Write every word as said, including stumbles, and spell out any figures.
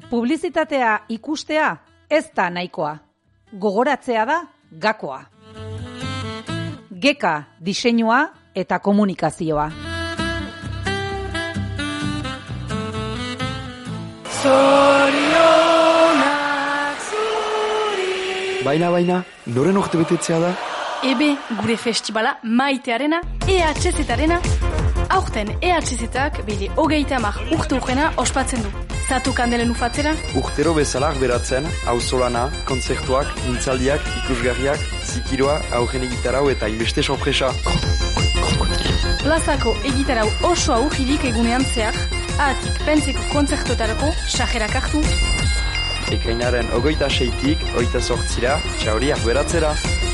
Publizitatea ikustea ez da nahikoa. Gogoratzea da gakoa. Geka diseinua eta komunikazioa. Zorionak zuri. Baina, baina, noren urte betetzea da? Ebe, gure festivala maitearena, E H Z-arena. Aurten E H Z-ak bere hogeita hamar urte urrena ospatzen du. Zatu kandelen ufatzera? Urtero bezala beratzen, auzolana, kontzertuak, mintzaldiak, ikusgarriak, zikiroa, aurren egitarau eta inbeste sorpresa. Plazako egitarau oso aurririk egunean zehar, ahatik pentseko kontzertuetarako sajerak hartu. Ekainaren ogoita seitik, oita sortzira, txauriak beratzera.